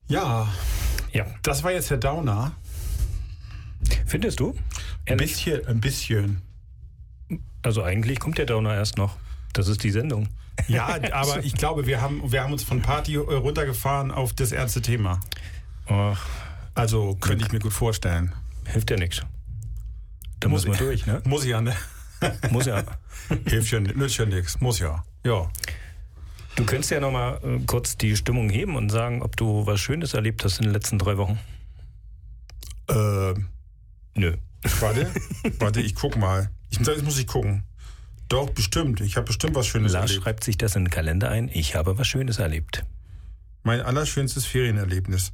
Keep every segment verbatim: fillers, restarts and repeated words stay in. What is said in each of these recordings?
Ja, Ja. das war jetzt der Downer. Findest du? Ein Ehrlich? bisschen, ein bisschen. Also eigentlich kommt der Downer erst noch. Das ist die Sendung. Ja, aber ich glaube, wir haben, wir haben uns von Party runtergefahren auf das ernste Thema. Ach, Also könnte ich mir gut vorstellen. hilft ja nichts. Da muss man durch, ne? Muss ja, ne? Muss ja. Hilft ja, nützt ja nichts. Muss ja. Ja. Du könntest ja noch mal äh, kurz die Stimmung heben und sagen, ob du was Schönes erlebt hast in den letzten drei Wochen. Äh, Nö. warte, warte, ich guck mal. Ich, jetzt muss ich gucken. Doch, bestimmt. Ich habe bestimmt was Schönes Lars erlebt. schreibt sich das in den Kalender ein. Ich habe was Schönes erlebt. Mein allerschönstes Ferienerlebnis.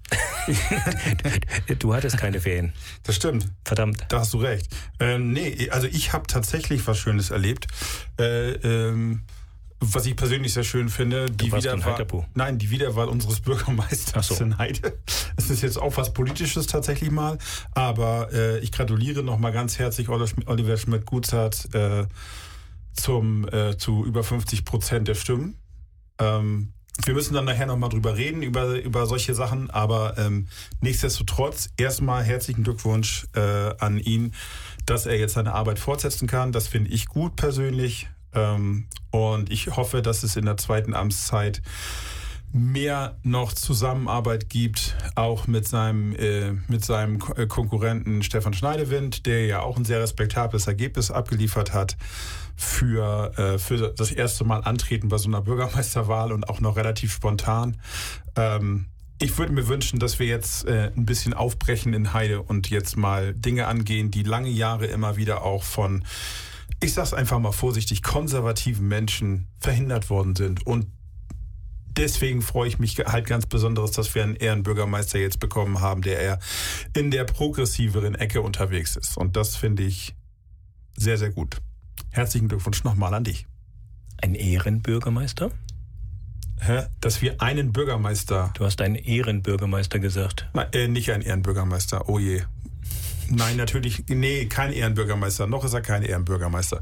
Du hattest keine Ferien. Das stimmt. Verdammt. Da hast du recht. Ähm, nee, also ich habe tatsächlich was Schönes erlebt. Äh, ähm, was ich persönlich sehr schön finde, die warst in Wiederwahl, Heiterpu. nein, die Wiederwahl unseres Bürgermeisters Ach so. in Heide. Es ist jetzt auch was Politisches tatsächlich mal, aber äh, ich gratuliere nochmal ganz herzlich Oliver Schmidt-Gutzert äh, zum äh, zu über fünfzig Prozent der Stimmen. Ähm, wir müssen dann nachher nochmal drüber reden, über, über solche Sachen, aber ähm, nichtsdestotrotz erstmal herzlichen Glückwunsch äh, an ihn, dass er jetzt seine Arbeit fortsetzen kann. Das finde ich gut persönlich. Ähm, und ich hoffe, dass es in der zweiten Amtszeit mehr noch Zusammenarbeit gibt, auch mit seinem, äh, mit seinem Konkurrenten Stefan Schneidewind, der ja auch ein sehr respektables Ergebnis abgeliefert hat für, äh, für das erste Mal antreten bei so einer Bürgermeisterwahl und auch noch relativ spontan. Ähm, ich würde mir wünschen, dass wir jetzt äh, ein bisschen aufbrechen in Heide und jetzt mal Dinge angehen, die lange Jahre immer wieder auch von, ich sag's einfach mal vorsichtig, konservativen Menschen verhindert worden sind. Und deswegen freue ich mich halt ganz besonders, dass wir einen Ehrenbürgermeister jetzt bekommen haben, der eher in der progressiveren Ecke unterwegs ist. Und das finde ich sehr, sehr gut. Herzlichen Glückwunsch nochmal an dich. Ein Ehrenbürgermeister? Hä? Dass wir einen Bürgermeister... Du hast einen Ehrenbürgermeister gesagt. Nein, äh, nicht einen Ehrenbürgermeister, oh je. Nein, natürlich, nee, kein Ehrenbürgermeister. Noch ist er kein Ehrenbürgermeister.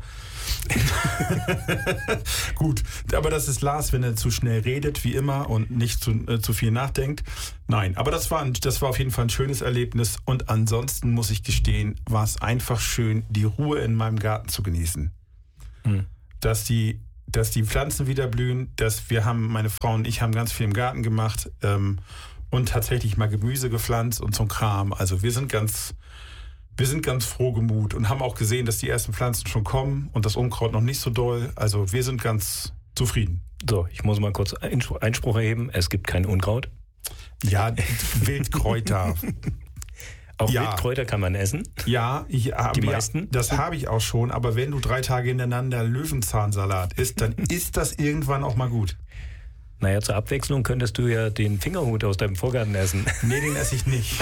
Gut, aber das ist Lars, wenn er zu schnell redet, wie immer, und nicht zu, äh, zu viel nachdenkt. Nein, aber das war, ein, das war auf jeden Fall ein schönes Erlebnis. Und ansonsten muss ich gestehen, war es einfach schön, die Ruhe in meinem Garten zu genießen. Hm. Dass die, dass die Pflanzen wieder blühen, dass wir haben, meine Frau und ich haben ganz viel im Garten gemacht ähm, und tatsächlich mal Gemüse gepflanzt und so ein Kram. Also wir sind ganz... Wir sind ganz frohgemut und haben auch gesehen, dass die ersten Pflanzen schon kommen und das Unkraut noch nicht so doll. Also wir sind ganz zufrieden. So, ich muss mal kurz Einspruch erheben. Es gibt kein Unkraut. Ja, Wildkräuter. Auch ja. Wildkräuter kann man essen. Ja, ich, die ja, meisten. Das habe ich auch schon. Aber wenn du drei Tage hintereinander Löwenzahnsalat isst, dann ist das irgendwann auch mal gut. Naja, zur Abwechslung könntest du ja den Fingerhut aus deinem Vorgarten essen. Nee, den esse ich nicht.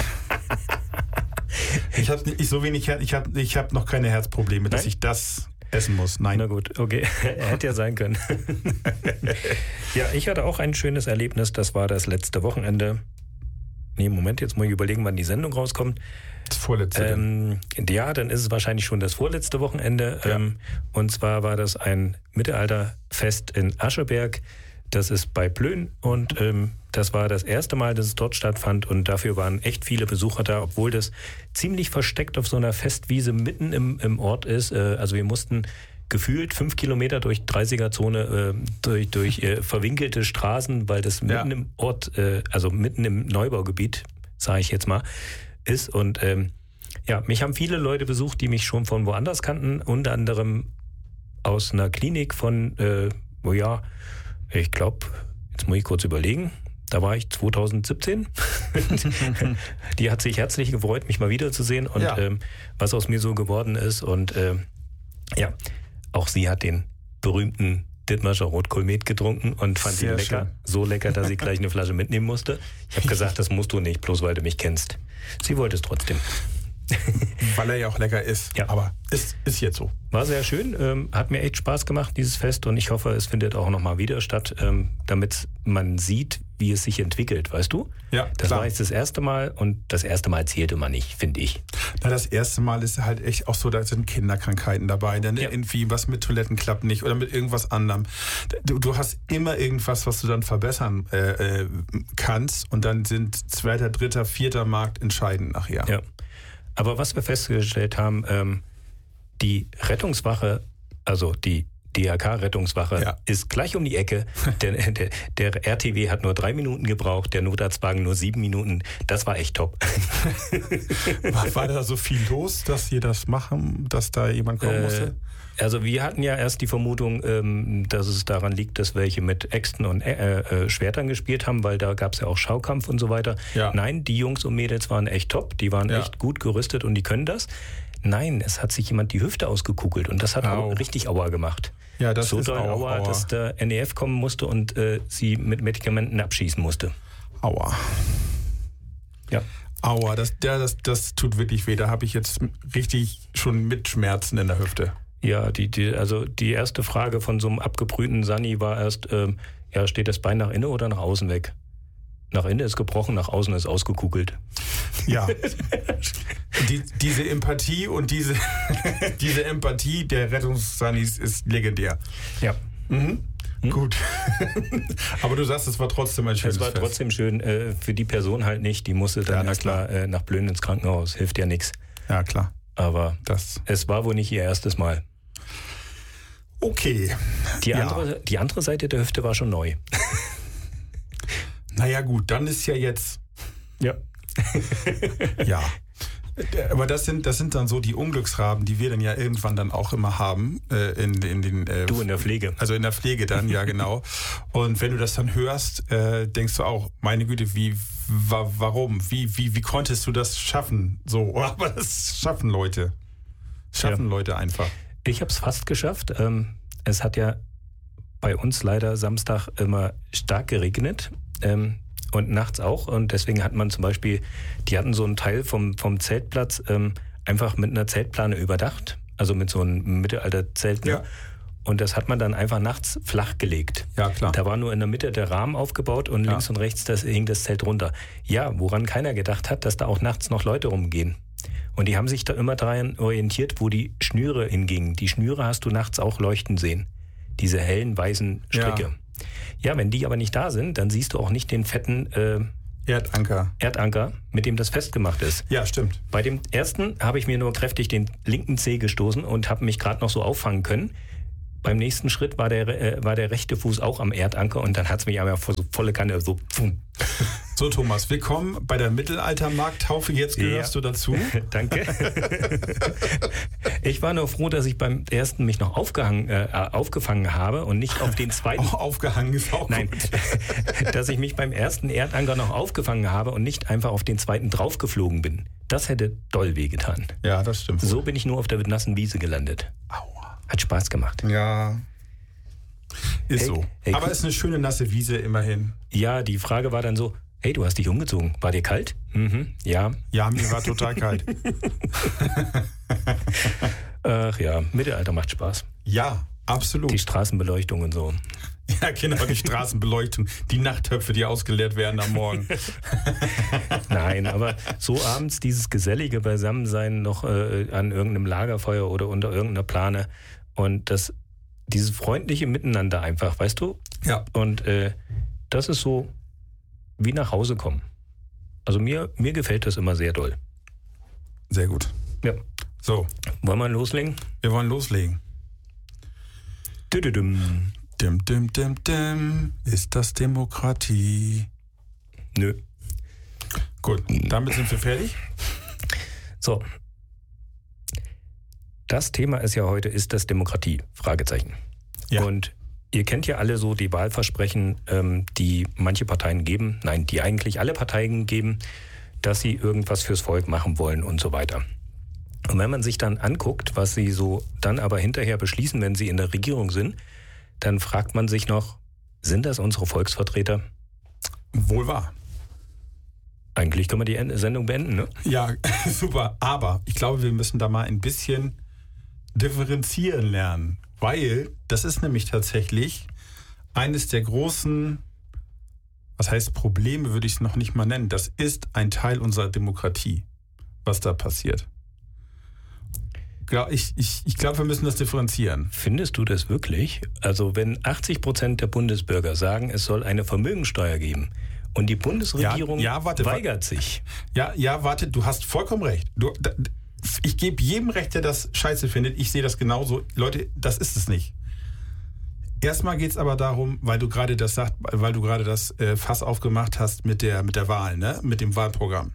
Ich habe ich so wenig, ich habe ich hab noch keine Herzprobleme, dass Nein? ich das essen muss. Nein. Na gut, okay. Hätte ja sein können. Ja, ich hatte auch ein schönes Erlebnis. Das war das letzte Wochenende. Nee, Moment, jetzt muss ich überlegen, wann die Sendung rauskommt. Das vorletzte. Ähm, ja, dann ist es wahrscheinlich schon das vorletzte Wochenende. Ja. Ähm, und zwar war das ein Mittelalterfest in Ascheberg. Das ist bei Plön und ähm, das war das erste Mal, dass es dort stattfand und dafür waren echt viele Besucher da, obwohl das ziemlich versteckt auf so einer Festwiese mitten im, im Ort ist. Äh, also wir mussten gefühlt fünf Kilometer durch dreißiger-Zone, äh, durch, durch äh, verwinkelte Straßen, weil das mitten Ja. im Ort, äh, also mitten im Neubaugebiet, sage ich jetzt mal, ist. Und ähm, ja, mich haben viele Leute besucht, die mich schon von woanders kannten, unter anderem aus einer Klinik von, äh, oh ja, ich glaube, jetzt muss ich kurz überlegen, da war ich zwanzig siebzehn. Die hat sich herzlich gefreut, mich mal wiederzusehen und Ja. ähm, was aus mir so geworden ist. Und ähm, ja, auch sie hat den berühmten Dithmarscher Rotkohl-Met getrunken und fand Sehr ihn lecker. schön. So lecker, dass sie gleich eine Flasche mitnehmen musste. Ich habe gesagt, das musst du nicht, bloß weil du mich kennst. Sie wollte es trotzdem. Weil er ja auch lecker ist. Ja. Aber ist, ist jetzt so. War sehr schön, ähm, hat mir echt Spaß gemacht, dieses Fest. Und ich hoffe, es findet auch nochmal wieder statt, ähm, damit man sieht, wie es sich entwickelt, weißt du? Ja, Das klar. war jetzt das erste Mal und das erste Mal zählt immer nicht, finde ich. Na, das erste Mal ist halt echt auch so, da sind Kinderkrankheiten dabei. Dann Ja. irgendwie was mit Toiletten klappt nicht oder mit irgendwas anderem. Du, du hast immer irgendwas, was du dann verbessern äh, äh, kannst. Und dann sind zweiter, dritter, vierter Markt entscheidend nachher. Ja. Aber was wir festgestellt haben, ähm, die Rettungswache, also die D R K-Rettungswache, Ja. ist gleich um die Ecke. Der, der, der R T W hat nur drei Minuten gebraucht, der Notarztwagen nur sieben Minuten. Das war echt top. War, war da so viel los, dass sie das machen, dass da jemand kommen Äh, musste? Also wir hatten ja erst die Vermutung, ähm, dass es daran liegt, dass welche mit Äxten und äh, äh, Schwertern gespielt haben, weil da gab es ja auch Schaukampf und so weiter. Ja. Nein, die Jungs und Mädels waren echt top, die waren Ja. echt gut gerüstet und die können das. Nein, es hat sich jemand die Hüfte ausgekugelt und das hat Au. auch richtig Aua gemacht. Ja, das so ist doll auch Aua, Aua. dass der N E F kommen musste und äh, sie mit Medikamenten abschießen musste. Aua. Ja. Aua, das, der, das, das tut wirklich weh. Da habe ich jetzt richtig schon mit Schmerzen in der Hüfte. Ja, die, die, also die erste Frage von so einem abgebrühten Sani war erst, ähm, ja, steht das Bein nach innen oder nach außen weg? Nach innen ist gebrochen, nach außen ist ausgekugelt. Ja. Die, diese Empathie und diese, diese Empathie der Rettungssanis ist legendär. Ja. Mhm. Gut. Aber du sagst, es war trotzdem ein schönes Es war Fest. trotzdem schön, äh, für die Person halt nicht. Die musste dann Ja, na erstmal äh, nach Blöden ins Krankenhaus. Hilft ja nichts. Ja, klar. Aber Das. es war wohl nicht ihr erstes Mal. Okay. Die Ja. andere, die andere Seite der Hüfte war schon neu. Naja, gut, dann ist ja jetzt. Ja. Ja. Aber das sind, das sind dann so die Unglücksraben, die wir dann ja irgendwann dann auch immer haben. Äh, in, in den, äh, Du in der Pflege. Also in der Pflege dann, ja genau. Und wenn du das dann hörst, äh, denkst du auch, meine Güte, wie, wa, warum? Wie, wie, wie konntest du das schaffen? So, aber das schaffen Leute. Schaffen Ja. Leute einfach. Ich habe es fast geschafft. Ähm, es hat ja bei uns leider Samstag immer stark geregnet. Ähm, und nachts auch. Und deswegen hat man zum Beispiel, die hatten so einen Teil vom, vom Zeltplatz ähm, einfach mit einer Zeltplane überdacht. Also mit so einem Mittelalter-Zelt. Ne? Ja. Und das hat man dann einfach nachts flach gelegt. Ja, klar. Da war nur in der Mitte der Rahmen aufgebaut und Ja. links und rechts das, hing das Zelt runter. Ja, woran keiner gedacht hat, dass da auch nachts noch Leute rumgehen. Und die haben sich da immer daran orientiert, wo die Schnüre hingingen. Die Schnüre hast du nachts auch leuchten sehen. Diese hellen, weißen Stricke. Ja. Ja, wenn die aber nicht da sind, dann siehst du auch nicht den fetten äh, Erdanker. Erdanker, mit dem das festgemacht ist. Ja, stimmt. Bei dem ersten habe ich mir nur kräftig den linken Zeh gestoßen und habe mich gerade noch so auffangen können. Beim nächsten Schritt war der, äh, war der rechte Fuß auch am Erdanker und dann hat es mich aber so volle Kanne so... Pfum. So, Thomas, willkommen bei der Mittelaltermarkttaufe. Jetzt gehörst Ja. du dazu. Danke. Ich war nur froh, dass ich beim ersten mich noch aufgehangen, äh, aufgefangen habe und nicht auf den zweiten... Auch aufgehangen ist auch Nein, gut. dass ich mich beim ersten Erdanker noch aufgefangen habe und nicht einfach auf den zweiten draufgeflogen bin. Das hätte doll wehgetan. Ja, das stimmt. So bin ich nur auf der nassen Wiese gelandet. Aua. Hat Spaß gemacht. Ja. Ist Hey, so. hey, Aber guck- es ist eine schöne nasse Wiese immerhin. Ja, die Frage war dann so, hey, du hast dich umgezogen. War dir kalt? Mhm, ja. Ja, mir war total kalt. Ach ja, Mittelalter macht Spaß. Ja, absolut. Die Straßenbeleuchtung und so. Ja, genau, die Straßenbeleuchtung, die Nachttöpfe, die ausgeleert werden am Morgen. Nein, aber so abends dieses gesellige Beisammensein noch äh, an irgendeinem Lagerfeuer oder unter irgendeiner Plane und das, dieses freundliche Miteinander einfach, weißt du? Ja. Und äh, das ist so wie nach Hause kommen. Also mir, mir gefällt das immer sehr doll. Sehr gut. Ja. So, Wollen wir loslegen? wir wollen loslegen. Düdüdüm. Dim, dim, dim, dim. Ist das Demokratie? Nö. Gut, damit sind wir fertig. So. Das Thema ist ja heute, ist das Demokratie? Fragezeichen. Ja. Und ihr kennt ja alle so die Wahlversprechen, ähm, die manche Parteien geben, nein, die eigentlich alle Parteien geben, dass sie irgendwas fürs Volk machen wollen und so weiter. Und wenn man sich dann anguckt, was sie so dann aber hinterher beschließen, wenn sie in der Regierung sind, dann fragt man sich noch, sind das unsere Volksvertreter? Wohl wahr. Eigentlich können wir die Sendung beenden, ne? Ja, super. Aber ich glaube, wir müssen da mal ein bisschen differenzieren lernen. Weil das ist nämlich tatsächlich eines der großen, was heißt Probleme, würde ich es noch nicht mal nennen. Das ist ein Teil unserer Demokratie, was da passiert. Ich, ich, ich glaube, wir müssen das differenzieren. Findest du das wirklich? Also wenn achtzig Prozent der Bundesbürger sagen, es soll eine Vermögensteuer geben und die Bundesregierung ja, ja, warte, weigert sich. Ja, ja, warte, du hast vollkommen recht. Du, da, ich gebe jedem recht, der das scheiße findet. Ich sehe das genauso. Leute, das ist es nicht. Erstmal geht es aber darum, weil du gerade das sagt, weil du gerade das äh, Fass aufgemacht hast mit der, mit der Wahl, ne? Mit dem Wahlprogramm.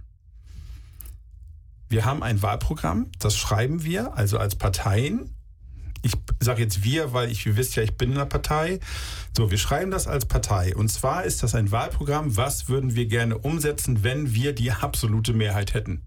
Wir haben ein Wahlprogramm, das schreiben wir, also als Parteien. Ich sage jetzt wir, weil ich, ihr wisst ja, ich bin in einer Partei. So, wir schreiben das als Partei. Und zwar ist das ein Wahlprogramm, was würden wir gerne umsetzen, wenn wir die absolute Mehrheit hätten.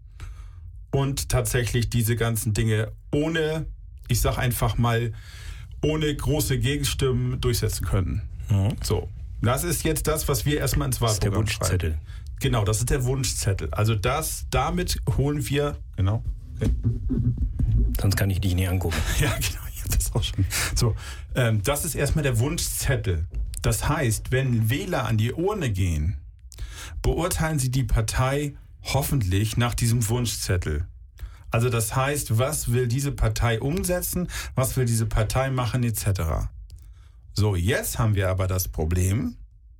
Und tatsächlich diese ganzen Dinge ohne, ich sage einfach mal, ohne große Gegenstimmen durchsetzen können. Mhm. So, das ist jetzt das, was wir erstmal ins Wahlprogramm schreiben. Das ist der Wunschzettel. Genau, das ist der Wunschzettel. Also das, damit holen wir, genau. Okay. Sonst kann ich dich nie angucken. Ja, genau, ich hab das auch schon. So, ähm, das ist erstmal der Wunschzettel. Das heißt, wenn Wähler an die Urne gehen, beurteilen sie die Partei hoffentlich nach diesem Wunschzettel. Also das heißt, was will diese Partei umsetzen, was will diese Partei machen, et cetera. So, jetzt haben wir aber das Problem,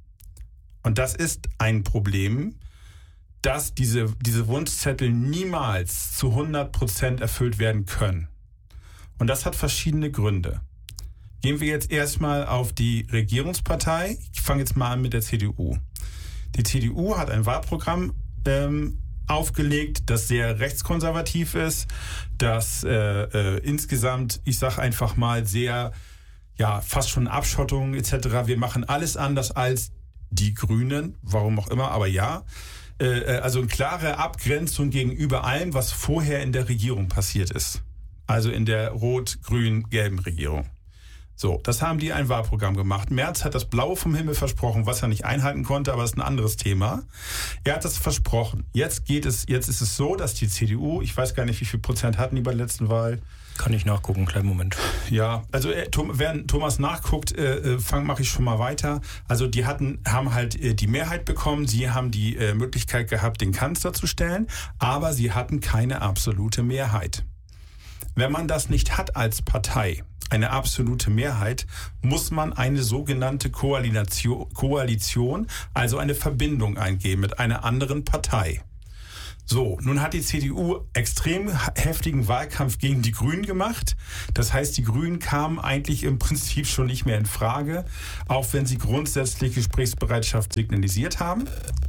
und das ist ein Problem, dass diese, diese Wunschzettel niemals zu hundert Prozent erfüllt werden können. Und das hat verschiedene Gründe. Gehen wir jetzt erstmal auf die Regierungspartei. Ich fange jetzt mal an mit der C D U. Die C D U hat ein Wahlprogramm ähm, aufgelegt, das sehr rechtskonservativ ist, das äh, äh, insgesamt, ich sage einfach mal, sehr, ja, fast schon Abschottung et cetera. Wir machen alles anders als die Grünen, warum auch immer, aber ja. Äh, also eine klare Abgrenzung gegenüber allem, was vorher in der Regierung passiert ist. Also in der rot-grün-gelben Regierung. So, das haben die ein Wahlprogramm gemacht. Merz hat das Blaue vom Himmel versprochen, was er nicht einhalten konnte, aber das ist ein anderes Thema. Er hat das versprochen. Jetzt geht es, jetzt ist es so, dass die C D U, ich weiß gar nicht, wie viel Prozent hatten die bei der letzten Wahl. Kann ich nachgucken, kleinen Moment. Ja, also äh, während Thomas nachguckt, äh, fang, mache ich schon mal weiter. Also die hatten, haben halt äh, die Mehrheit bekommen, sie haben die äh, Möglichkeit gehabt, den Kanzler zu stellen, aber sie hatten keine absolute Mehrheit. Wenn man das nicht hat als Partei, eine absolute Mehrheit, muss man eine sogenannte Koalition, Koalition, also eine Verbindung eingehen mit einer anderen Partei. So, nun hat die C D U extrem heftigen Wahlkampf gegen die Grünen gemacht. Das heißt, die Grünen kamen eigentlich im Prinzip schon nicht mehr in Frage, auch wenn sie grundsätzlich Gesprächsbereitschaft signalisiert haben.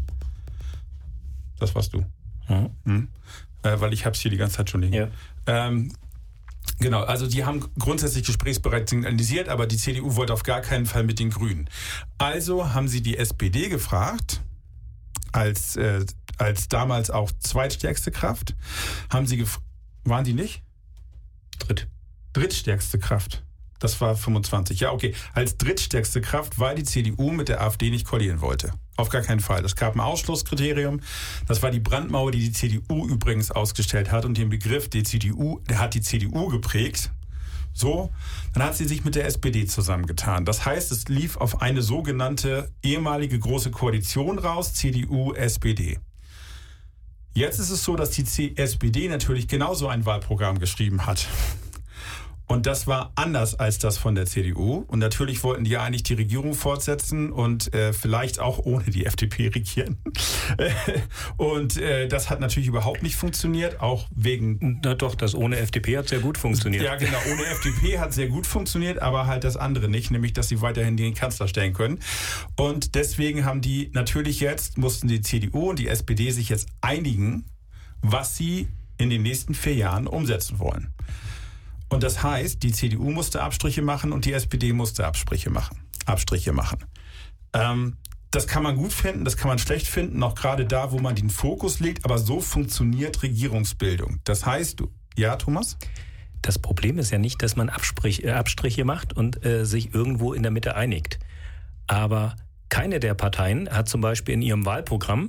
Das warst du. Mhm. Hm. Äh, weil ich habe es hier die ganze Zeit schon liegen. Ja. Ähm, Genau, also die haben grundsätzlich gesprächsbereit signalisiert, aber die C D U wollte auf gar keinen Fall mit den Grünen. Also haben sie die S P D gefragt, als, äh, als damals auch zweitstärkste Kraft, haben sie gef- waren die nicht? Dritt. Drittstärkste Kraft. Das war fünfundzwanzig. Ja, okay. Als drittstärkste Kraft, weil die C D U mit der AfD nicht koalieren wollte. Auf gar keinen Fall. Es gab ein Ausschlusskriterium. Das war die Brandmauer, die die C D U übrigens ausgestellt hat. Und den Begriff der C D U, der hat die C D U geprägt. So, dann hat sie sich mit der S P D zusammengetan. Das heißt, es lief auf eine sogenannte ehemalige große Koalition raus, C D U, S P D. Jetzt ist es so, dass die S P D natürlich genauso ein Wahlprogramm geschrieben hat. Und das war anders als das von der C D U. Und natürlich wollten die ja eigentlich die Regierung fortsetzen und äh, vielleicht auch ohne die F D P regieren. Und äh, das hat natürlich überhaupt nicht funktioniert, auch wegen... Na doch, das ohne F D P hat sehr gut funktioniert. Ja genau, ohne F D P hat sehr gut funktioniert, aber halt das andere nicht, nämlich dass sie weiterhin den Kanzler stellen können. Und deswegen haben die natürlich jetzt, mussten die C D U und die S P D sich jetzt einigen, was sie in den nächsten vier Jahren umsetzen wollen. Und das heißt, die C D U musste Abstriche machen und die S P D musste Abstriche machen. Abstriche machen. Ähm, das kann man gut finden, das kann man schlecht finden, auch gerade da, wo man den Fokus legt. Aber so funktioniert Regierungsbildung. Das heißt, du, ja, Thomas? Das Problem ist ja nicht, dass man Abstrich, äh, Abstriche macht und äh, sich irgendwo in der Mitte einigt. Aber keine der Parteien hat zum Beispiel in ihrem Wahlprogramm,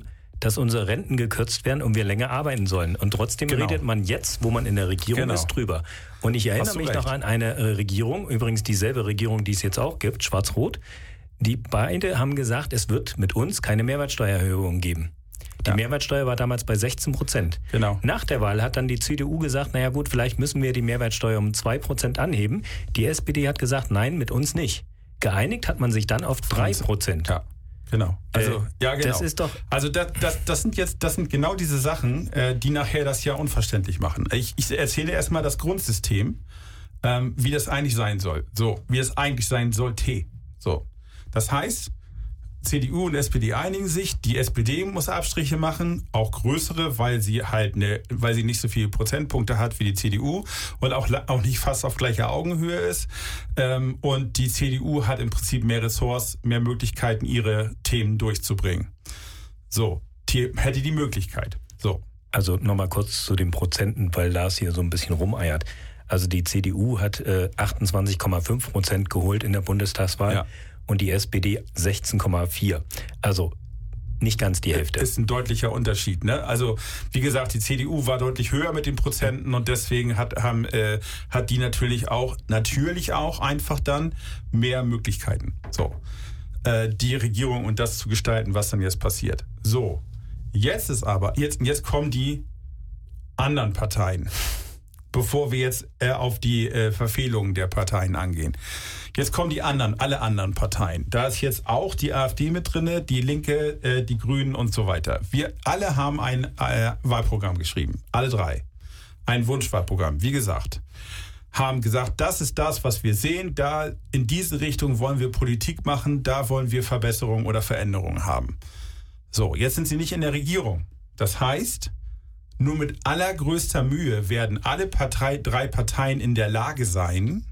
dass unsere Renten gekürzt werden und wir länger arbeiten sollen. Und trotzdem genau. redet man jetzt, wo man in der Regierung genau. ist, drüber. Und ich erinnere mich recht. noch an eine äh, Regierung, übrigens dieselbe Regierung, die es jetzt auch gibt, Schwarz-Rot, die beide haben gesagt, es wird mit uns keine Mehrwertsteuererhöhung geben. Die ja. Mehrwertsteuer war damals bei sechzehn Prozent. Genau. Nach der Wahl hat dann die C D U gesagt, naja gut, vielleicht müssen wir die Mehrwertsteuer um zwei Prozent anheben. Die S P D hat gesagt, nein, mit uns nicht. Geeinigt hat man sich dann auf drei Prozent. Ja, genau. Also, äh, ja, genau. Das ist doch... Also das, das, das sind jetzt, das sind genau diese Sachen, äh, die nachher das ja unverständlich machen. Ich, ich erzähle erstmal das Grundsystem, ähm, wie das eigentlich sein soll. So, wie es eigentlich sein sollte. So. Das heißt, C D U und S P D einigen sich, die S P D muss Abstriche machen, auch größere, weil sie halt ne, weil sie nicht so viele Prozentpunkte hat wie die C D U und auch, auch nicht fast auf gleicher Augenhöhe ist. Ähm, und die C D U hat im Prinzip mehr Ressorts, mehr Möglichkeiten, ihre Themen durchzubringen. So, die, hätte die Möglichkeit. So. Also nochmal kurz zu den Prozenten, weil Lars hier so ein bisschen rumeiert. Also die C D U hat äh, achtundzwanzig Komma fünf Prozent geholt in der Bundestagswahl. Ja. Und die S P D sechzehn Komma vier. Also nicht ganz die Hälfte. Das ist ein deutlicher Unterschied. Ne? Also wie gesagt, die C D U war deutlich höher mit den Prozenten und deswegen hat, haben, äh, hat die natürlich auch, natürlich auch einfach dann mehr Möglichkeiten. So, äh, die Regierung und das zu gestalten, was dann jetzt passiert. So, jetzt ist aber, jetzt, jetzt kommen die anderen Parteien, bevor wir jetzt äh, auf die äh, Verfehlungen der Parteien angehen. Jetzt kommen die anderen, alle anderen Parteien. Da ist jetzt auch die AfD mit drinne, die Linke, äh, die Grünen und so weiter. Wir alle haben ein äh, Wahlprogramm geschrieben. Alle drei. Ein Wunschwahlprogramm. Wie gesagt, haben gesagt, das ist das, was wir sehen. Da in diese Richtung wollen wir Politik machen. Da wollen wir Verbesserungen oder Veränderungen haben. So, jetzt sind sie nicht in der Regierung. Das heißt, nur mit allergrößter Mühe werden alle Partei, drei Parteien in der Lage sein,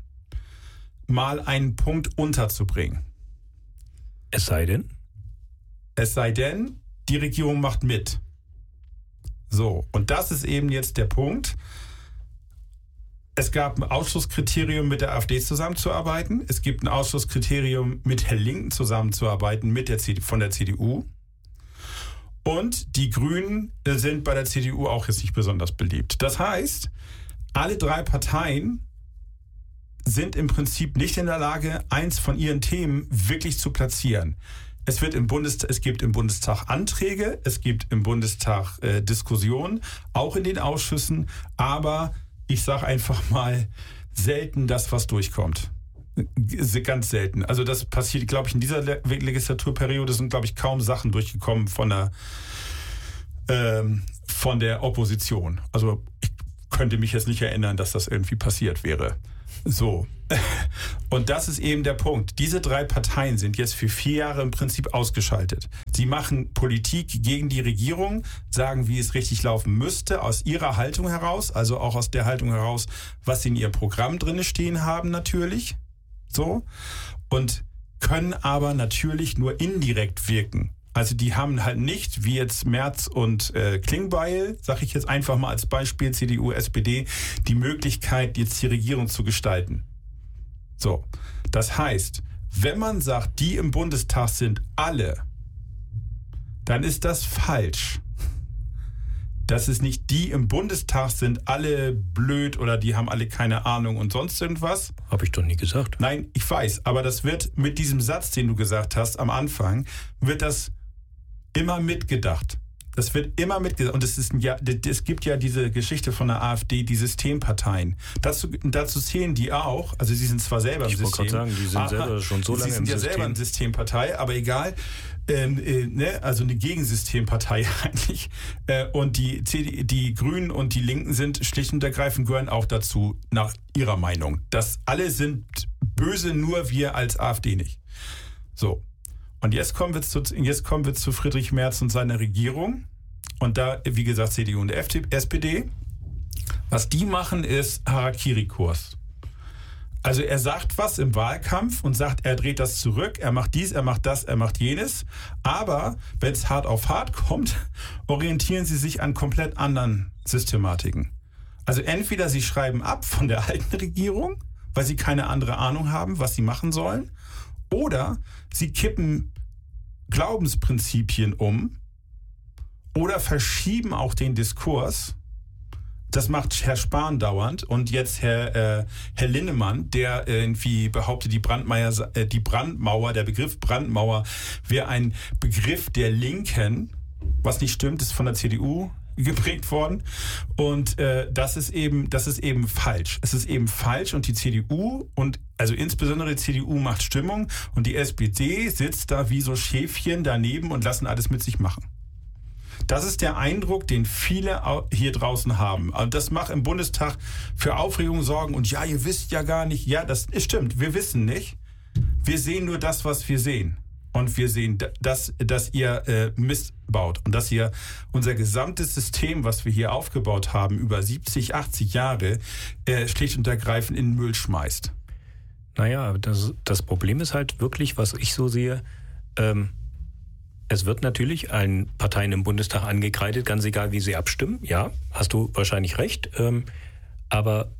mal einen Punkt unterzubringen. Es sei denn? Es sei denn, die Regierung macht mit. So, und das ist eben jetzt der Punkt. Es gab ein Ausschlusskriterium, mit der AfD zusammenzuarbeiten. Es gibt ein Ausschlusskriterium, mit der Linken zusammenzuarbeiten, mit der C D U, von der C D U. Und die Grünen sind bei der C D U auch jetzt nicht besonders beliebt. Das heißt, alle drei Parteien sind im Prinzip nicht in der Lage, eins von ihren Themen wirklich zu platzieren. Es wird im Bundestag, es gibt im Bundestag Anträge, es gibt im Bundestag äh, Diskussionen, auch in den Ausschüssen, aber ich sage einfach mal, selten das, was durchkommt. Ganz selten. Also das passiert, glaube ich, in dieser Legislaturperiode sind, glaube ich, kaum Sachen durchgekommen von der, ähm, von der Opposition. Also ich könnte mich jetzt nicht erinnern, dass das irgendwie passiert wäre. So. Und das ist eben der Punkt. Diese drei Parteien sind jetzt für vier Jahre im Prinzip ausgeschaltet. Sie machen Politik gegen die Regierung, sagen, wie es richtig laufen müsste, aus ihrer Haltung heraus, also auch aus der Haltung heraus, was sie in ihrem Programm drin stehen haben natürlich. So. Und können aber natürlich nur indirekt wirken. Also die haben halt nicht, wie jetzt Merz und äh, Klingbeil, sage ich jetzt einfach mal als Beispiel, C D U, S P D, die Möglichkeit, jetzt die Regierung zu gestalten. So, das heißt, wenn man sagt, die im Bundestag sind alle, dann ist das falsch. Dass es nicht die im Bundestag sind alle blöd oder die haben alle keine Ahnung und sonst irgendwas. Habe ich doch nie gesagt. Nein, ich weiß, aber das wird mit diesem Satz, den du gesagt hast am Anfang, wird das immer mitgedacht. Das wird immer mitgedacht. Und es ist ja, es gibt ja diese Geschichte von der AfD, die Systemparteien. Dazu, dazu zählen die auch. Also sie sind zwar selber im System. Ich wollte gerade sagen, die sind ah, selber schon so lange im System. Sie sind ja selber eine Systempartei, aber egal. Ähm, äh, ne? Also eine Gegensystempartei eigentlich. Äh, und die, C D, die Grünen und die Linken sind schlicht und ergreifend, gehören auch dazu, nach ihrer Meinung. Das alle sind böse, nur wir als AfD nicht. So. Und jetzt kommen wir zu, jetzt kommen wir zu Friedrich Merz und seiner Regierung. Und da, wie gesagt, C D U und S P D. Was die machen, ist Harakiri-Kurs. Also er sagt was im Wahlkampf und sagt, er dreht das zurück, er macht dies, er macht das, er macht jenes. Aber wenn es hart auf hart kommt, orientieren sie sich an komplett anderen Systematiken. Also entweder sie schreiben ab von der alten Regierung, weil sie keine andere Ahnung haben, was sie machen sollen, oder sie kippen Glaubensprinzipien um oder verschieben auch den Diskurs. Das macht Herr Spahn dauernd und jetzt Herr, äh, Herr Linnemann, der irgendwie behauptet, die Brandmauer, äh, die Brandmauer, der Begriff Brandmauer wäre ein Begriff der Linken, was nicht stimmt, ist von der C D U geprägt worden. Und äh, das ist eben, das ist eben falsch. Es ist eben falsch und die C D U und also insbesondere die C D U macht Stimmung und die S P D sitzt da wie so Schäfchen daneben und lassen alles mit sich machen. Das ist der Eindruck, den viele hier draußen haben. Und das macht im Bundestag für Aufregung sorgen. Und ja, ihr wisst ja gar nicht. Ja, das stimmt. Wir wissen nicht. Wir sehen nur das, was wir sehen. Und wir sehen, dass, dass ihr äh, Mist baut. Und dass ihr unser gesamtes System, was wir hier aufgebaut haben, über siebzig, achtzig Jahre, äh, schlicht und ergreifend in den Müll schmeißt. Naja, das, das Problem ist halt wirklich, was ich so sehe, ähm, es wird natürlich allen Parteien im Bundestag angekreidet, ganz egal, wie sie abstimmen. Ja, hast du wahrscheinlich recht. Ähm, aber,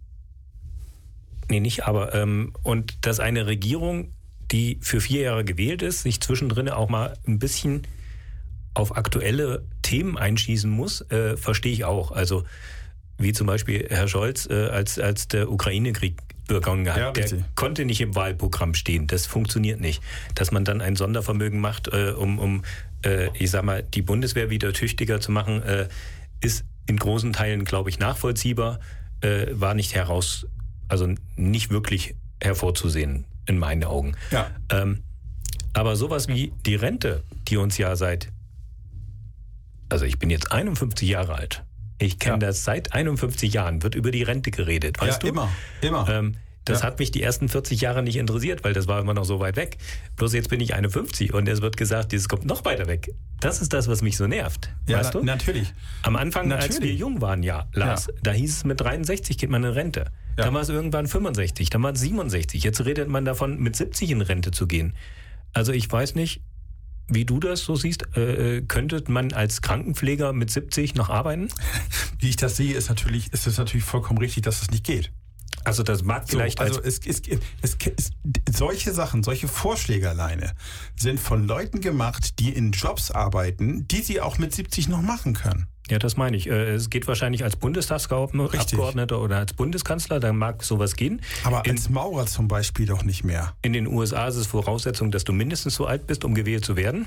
nee, nicht aber. Ähm, und dass eine Regierung, die für vier Jahre gewählt ist, sich zwischendrin auch mal ein bisschen auf aktuelle Themen einschießen muss, äh, verstehe ich auch. Also, wie zum Beispiel Herr Scholz, äh, als, als der Ukraine-Krieg begonnen hat. Ja, der konnte nicht im Wahlprogramm stehen. Das funktioniert nicht. Dass man dann ein Sondervermögen macht, äh, um, um äh, ich sag mal, die Bundeswehr wieder tüchtiger zu machen, äh, ist in großen Teilen, glaube ich, nachvollziehbar, äh, war nicht heraus, also nicht wirklich hervorzusehen, in meinen Augen. Ja. Ähm, aber sowas wie die Rente, die uns ja seit, also ich bin jetzt einundfünfzig Jahre alt, ich kenne ja. das seit einundfünfzig Jahren, wird über die Rente geredet, weißt ja, du? immer, immer. Ähm, das ja. hat mich die ersten vierzig Jahre nicht interessiert, weil das war immer noch so weit weg. Bloß jetzt bin ich einundfünfzig und es wird gesagt, das kommt noch weiter weg. Das ist das, was mich so nervt, ja, weißt na, du? Natürlich. Am Anfang, natürlich. als wir jung waren, ja, Lars, ja. da hieß es, mit dreiundsechzig geht man in Rente. Ja. Dann war es irgendwann fünfundsechzig, dann war es siebenundsechzig. Jetzt redet man davon, mit siebzig in Rente zu gehen. Also ich weiß nicht, wie du das so siehst, äh, könnte man als Krankenpfleger mit siebzig noch arbeiten? Wie ich das sehe, ist natürlich, ist es natürlich vollkommen richtig, dass es nicht geht. Also das mag vielleicht... So, also es, es, es, es, solche Sachen, solche Vorschläge alleine sind von Leuten gemacht, die in Jobs arbeiten, die sie auch mit siebzig noch machen können. Ja, das meine ich. Es geht wahrscheinlich als Bundestagsabgeordneter oder als Bundeskanzler, dann mag sowas gehen. Aber in, als Maurer zum Beispiel doch nicht mehr. In den U S A ist es Voraussetzung, dass du mindestens so alt bist, um gewählt zu werden.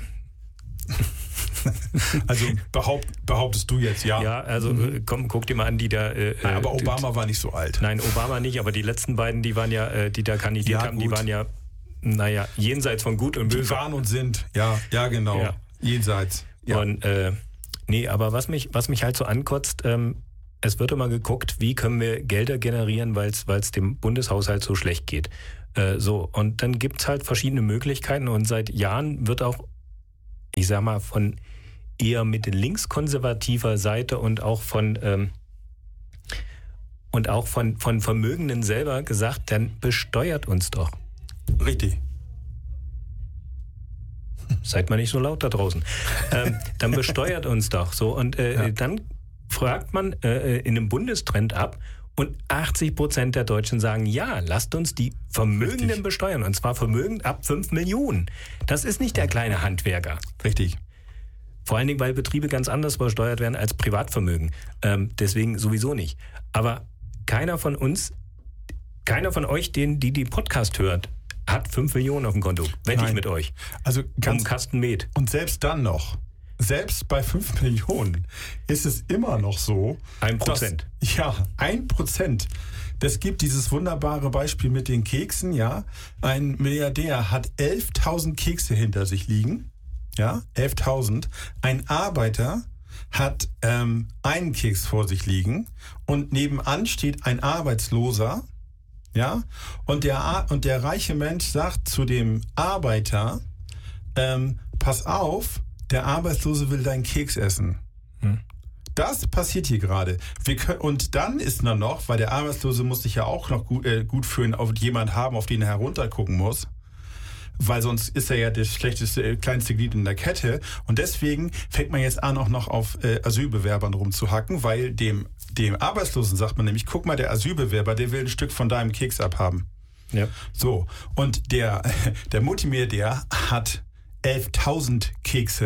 Also behaupt, behauptest du jetzt, ja? Ja, also mhm. komm, guck dir mal an, die da... Äh, nein, aber Obama die, war nicht so alt. Nein, Obama nicht, aber die letzten beiden, die waren ja, äh, die da kandidiert ja, haben, gut. die waren ja, naja, jenseits von Gut und Böse. Die waren und sind, ja, ja genau, ja. jenseits. Ja. Und, äh, nee, aber was mich, was mich halt so ankotzt, ähm, es wird immer geguckt, wie können wir Gelder generieren, weil es dem Bundeshaushalt so schlecht geht. Äh, so, und dann gibt's halt verschiedene Möglichkeiten und seit Jahren wird auch, ich sag mal, von eher mit linkskonservativer Seite und auch von ähm, und auch von, von Vermögenden selber gesagt, dann besteuert uns doch. Richtig. Seid mal nicht so laut da draußen. ähm, dann besteuert uns doch so. Und äh, ja. dann fragt man äh, in einem Bundestrend ab und achtzig Prozent der Deutschen sagen, ja, lasst uns die Vermögenden Richtig. besteuern. Und zwar Vermögen ab fünf Millionen. Das ist nicht der kleine Handwerker. Richtig. Vor allen Dingen, weil Betriebe ganz anders besteuert werden als Privatvermögen. Ähm, deswegen sowieso nicht. Aber keiner von uns, keiner von euch, den, die die Podcast hört, hat fünf Millionen auf dem Konto. Wette ich mit euch. Also ganz, um Kasten Met. Und selbst dann noch, selbst bei fünf Millionen ist es immer noch so. Ein Prozent. Dass, ja, ein Prozent. Es gibt dieses wunderbare Beispiel mit den Keksen, ja. Ein Milliardär hat elftausend Kekse hinter sich liegen. Ja, elftausend. Ein Arbeiter hat ähm, einen Keks vor sich liegen und nebenan steht ein Arbeitsloser. Ja, und der, und der reiche Mensch sagt zu dem Arbeiter, ähm, pass auf, der Arbeitslose will deinen Keks essen. Hm. Das passiert hier gerade. Wir können, und dann ist nur noch, weil der Arbeitslose muss sich ja auch noch gut, äh, gut fühlen, auf jemand haben, auf den er heruntergucken muss. Weil sonst ist er ja das schlechteste, kleinste Glied in der Kette. Und deswegen fängt man jetzt an, auch noch auf äh, Asylbewerbern rumzuhacken, weil dem, dem Arbeitslosen sagt man nämlich, guck mal, der Asylbewerber, der will ein Stück von deinem Keks abhaben. Ja. So, und der, der Multimilliardär hat elftausend Kekse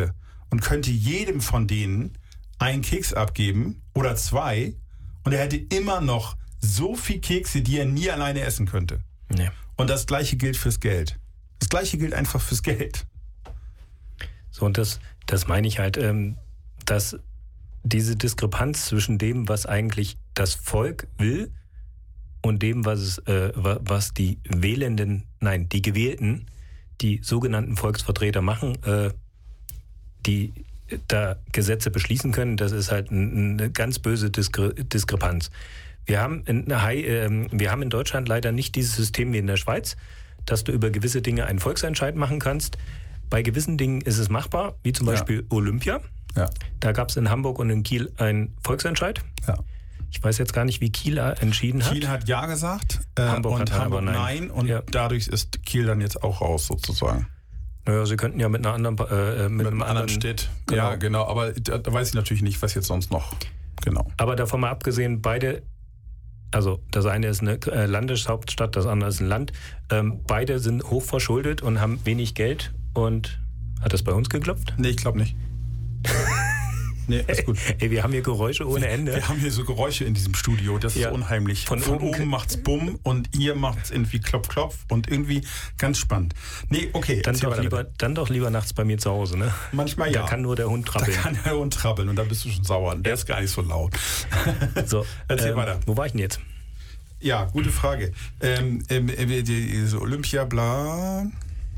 und könnte jedem von denen einen Keks abgeben oder zwei und er hätte immer noch so viel Kekse, die er nie alleine essen könnte. Nee. Und das Gleiche gilt fürs Geld. Das Gleiche gilt einfach fürs Geld. So, und das, das meine ich halt, ähm, dass diese Diskrepanz zwischen dem, was eigentlich das Volk will und dem, was es, äh, was die Wählenden, nein, die Gewählten, die sogenannten Volksvertreter machen, äh, die da Gesetze beschließen können, das ist halt eine ganz böse Diskre- Diskrepanz. Wir haben, in, äh, wir haben in Deutschland leider nicht dieses System wie in der Schweiz, dass du über gewisse Dinge einen Volksentscheid machen kannst. Bei gewissen Dingen ist es machbar, wie zum Beispiel ja. Olympia. Ja. Da gab es in Hamburg und in Kiel einen Volksentscheid. Ja. Ich weiß jetzt gar nicht, wie Kiel entschieden hat. Kiel hat Ja gesagt äh, Hamburg und hat Hamburg aber nein. nein. Und ja. dadurch ist Kiel dann jetzt auch raus sozusagen. Naja, sie könnten ja mit einer anderen, äh, mit, mit einem anderen anderen Städt. Genau. Ja, genau. Aber da, da weiß ich natürlich nicht, was jetzt sonst noch. Genau. Aber davon mal abgesehen, beide, also das eine ist eine Landeshauptstadt, das andere ist ein Land. Ähm, beide sind hochverschuldet und haben wenig Geld. Und hat das bei uns geklopft? Nee, ich glaube nicht. Nee, ist gut. Ey, wir haben hier Geräusche ohne Ende. Wir haben hier so Geräusche in diesem Studio, das ja. ist unheimlich. Von, Von oben oben macht's Bumm und ihr macht's irgendwie Klopf, Klopf und irgendwie ganz spannend. Nee, okay. Dann doch, lieber, dann doch lieber nachts bei mir zu Hause, ne? Manchmal ja. Da kann nur der Hund trabbeln. Da kann der Hund trabbeln und dann bist du schon sauer. Der ist gar nicht so laut. So, erzähl ähm, weiter. Wo war ich denn jetzt? Ja, gute Frage. Ähm, ähm, die, die, so Olympia, bla.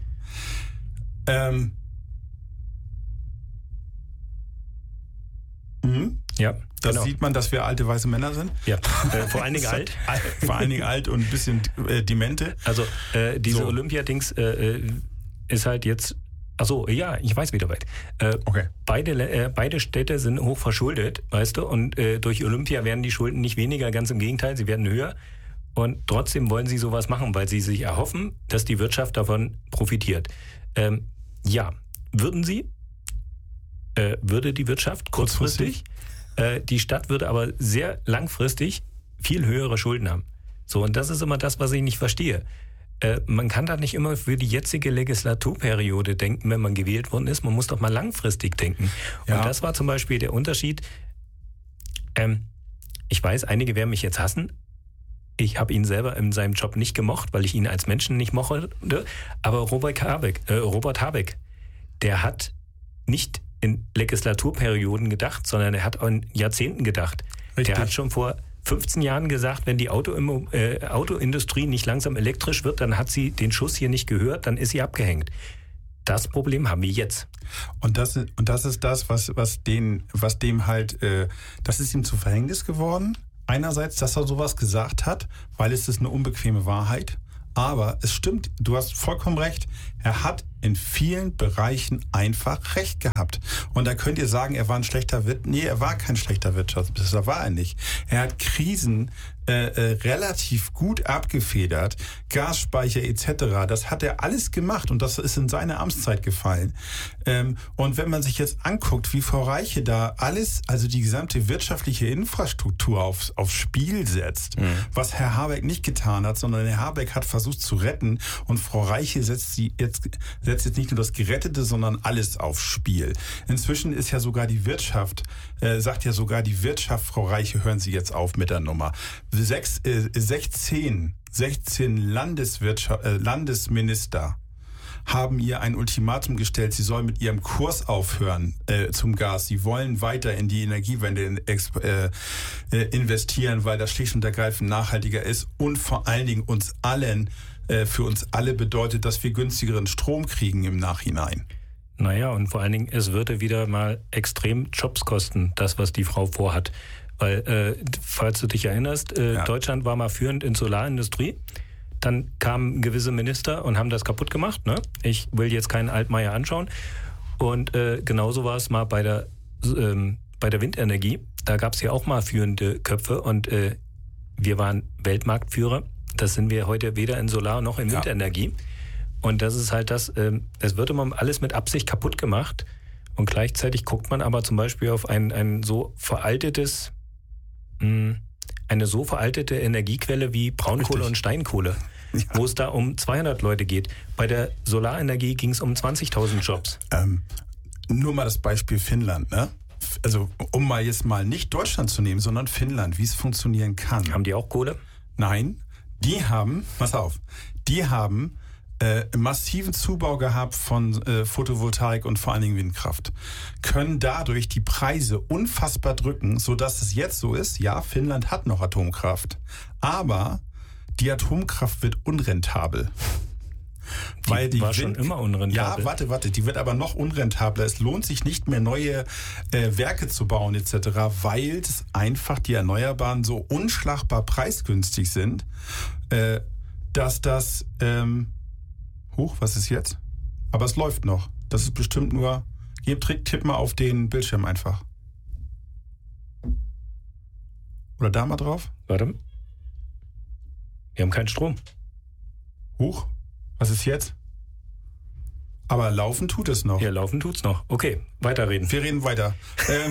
Ähm. Mhm. Ja, das genau. sieht man, dass wir alte weiße Männer sind. Ja, äh, vor allen Dingen alt. Vor allen Dingen alt und ein bisschen äh, demente. Also äh, diese So. Olympia-Dings äh, ist halt jetzt. Achso, ja, ich weiß wieder weit. Äh, Okay. Beide, äh, beide Städte sind hoch verschuldet, weißt du, und äh, durch Olympia werden die Schulden nicht weniger, ganz im Gegenteil, sie werden höher. Und trotzdem wollen sie sowas machen, weil sie sich erhoffen, dass die Wirtschaft davon profitiert. Ähm, ja, würden sie? Äh, würde die Wirtschaft kurzfristig? Äh, die Stadt würde aber sehr langfristig viel höhere Schulden haben. So, und das ist immer das, was ich nicht verstehe. Äh, man kann da nicht immer für die jetzige Legislaturperiode denken, wenn man gewählt worden ist. Man muss doch mal langfristig denken. Ja. Und das war zum Beispiel der Unterschied. Ähm, ich weiß, einige werden mich jetzt hassen. Ich habe ihn selber in seinem Job nicht gemocht, weil ich ihn als Menschen nicht mochte. Aber Robert Habeck, äh, Robert Habeck, der hat nicht in Legislaturperioden gedacht, sondern er hat auch in Jahrzehnten gedacht. Richtig. Der hat schon vor fünfzehn Jahren gesagt, wenn die Auto, äh, Autoindustrie nicht langsam elektrisch wird, dann hat sie den Schuss hier nicht gehört, dann ist sie abgehängt. Das Problem haben wir jetzt. Und das, ist- und das ist das, was, was, den, was dem halt, äh, das ist ihm zu Verhängnis geworden. Einerseits, dass er sowas gesagt hat, weil es ist eine unbequeme Wahrheit. Aber es stimmt, du hast vollkommen recht. Er hat in vielen Bereichen einfach recht gehabt. Und da könnt ihr sagen, er war ein schlechter Wirt. Nee, er war kein schlechter Wirtschaftsminister, war er nicht. Er hat Krisen äh, äh, relativ gut abgefedert, Gasspeicher et cetera. Das hat er alles gemacht und das ist in seine Amtszeit gefallen. Ähm, und wenn man sich jetzt anguckt, wie Frau Reiche da alles, also die gesamte wirtschaftliche Infrastruktur aufs, aufs Spiel setzt, mhm. was Herr Habeck nicht getan hat, sondern Herr Habeck hat versucht zu retten und Frau Reiche setzt sie jetzt setzt jetzt nicht nur das Gerettete, sondern alles aufs Spiel. Inzwischen ist ja sogar die Wirtschaft, äh, sagt ja sogar die Wirtschaft, Frau Reiche, hören Sie jetzt auf mit der Nummer. Sechs, äh, sechzehn, sechzehn Landeswirtschaft, äh, Landesminister haben ihr ein Ultimatum gestellt, sie soll mit ihrem Kurs aufhören äh, zum Gas. Sie wollen weiter in die Energiewende in, äh, äh, investieren, weil das schlicht und ergreifend nachhaltiger ist und vor allen Dingen uns allen für uns alle bedeutet, dass wir günstigeren Strom kriegen im Nachhinein. Naja, und vor allen Dingen, es würde wieder mal extrem Jobs kosten, das, was die Frau vorhat. Weil, äh, falls du dich erinnerst, äh, ja. Deutschland war mal führend in Solarindustrie. Dann kamen gewisse Minister und haben das kaputt gemacht. Ne? Ich will jetzt keinen Altmaier anschauen. Und äh, genauso war es mal bei der, ähm, bei der Windenergie. Da gab es ja auch mal führende Köpfe und äh, wir waren Weltmarktführer. Das sind wir heute weder in Solar- noch in Windenergie. Ja. Und das ist halt das, ähm, es wird immer alles mit Absicht kaputt gemacht. Und gleichzeitig guckt man aber zum Beispiel auf ein, ein so veraltetes, mh, eine so veraltete Energiequelle wie Braunkohle Richtig. und Steinkohle, ja. wo es da um zweihundert Leute geht. Bei der Solarenergie ging es um zwanzigtausend Jobs. Ähm, nur mal das Beispiel Finnland, ne? Also um mal jetzt mal nicht Deutschland zu nehmen, sondern Finnland, wie es funktionieren kann. Haben die auch Kohle? Nein, die haben, pass auf, die haben äh, massiven Zubau gehabt von äh, Photovoltaik und vor allen Dingen Windkraft. Können dadurch die Preise unfassbar drücken, sodass es jetzt so ist, ja, Finnland hat noch Atomkraft, aber die Atomkraft wird unrentabel. Die Weil die war Wind- schon immer unrentabel. Ja, warte, warte, die wird aber noch unrentabler. Es lohnt sich nicht mehr, neue äh, Werke zu bauen et cetera, weil es einfach die Erneuerbaren so unschlagbar preisgünstig sind, äh, dass das... Ähm, huch, was ist jetzt? Aber es läuft noch. Das ist bestimmt nur... Gib, Trick, tipp mal auf den Bildschirm einfach. Oder da mal drauf. Warte. Wir haben keinen Strom. Huch. Was ist jetzt? Aber laufen tut es noch. Ja, laufen tut's noch. Okay, weiterreden. Wir reden weiter. ähm,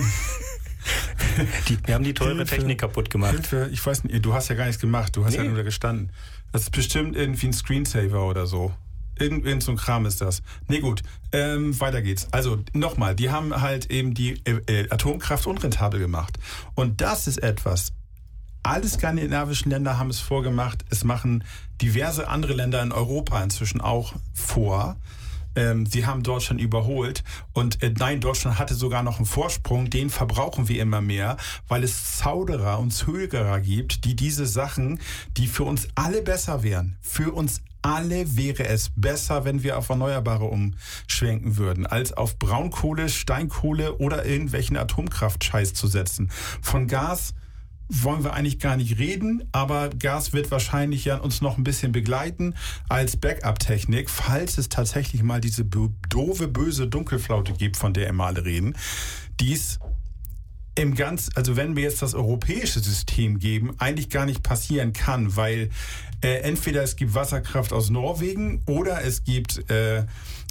die, wir haben die teure Hilfe, Technik kaputt gemacht. Hilfe, ich weiß nicht, du hast ja gar nichts gemacht, du hast nee. ja nur da gestanden. Das ist bestimmt irgendwie ein Screensaver oder so. Irgend, irgend so ein Kram ist das. Nee, gut, ähm, weiter geht's. Also nochmal, die haben halt eben die äh, Atomkraft unrentabel gemacht. Und das ist etwas... Alle skandinavischen Länder haben es vorgemacht. Es machen diverse andere Länder in Europa inzwischen auch vor. Ähm, sie haben Deutschland überholt. Und äh, nein, Deutschland hatte sogar noch einen Vorsprung. Den verbrauchen wir immer mehr, weil es Zauderer und Zögerer gibt, die diese Sachen, die für uns alle besser wären, für uns alle wäre es besser, wenn wir auf Erneuerbare umschwenken würden, als auf Braunkohle, Steinkohle oder irgendwelchen Atomkraftscheiß zu setzen. Von Gas wollen wir eigentlich gar nicht reden, aber Gas wird wahrscheinlich ja uns noch ein bisschen begleiten als Backup-Technik, falls es tatsächlich mal diese doofe, böse Dunkelflaute gibt, von der immer alle reden. Dies im ganz, also wenn wir jetzt das europäische System geben, eigentlich gar nicht passieren kann, weil äh, entweder es gibt Wasserkraft aus Norwegen oder es gibt äh,